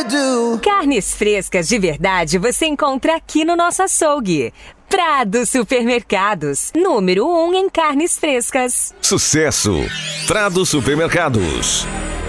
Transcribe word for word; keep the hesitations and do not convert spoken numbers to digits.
do. Carnes frescas de verdade você encontra aqui no nosso açougue. Prado Supermercados, número um em carnes frescas. Sucesso! Prado Supermercados.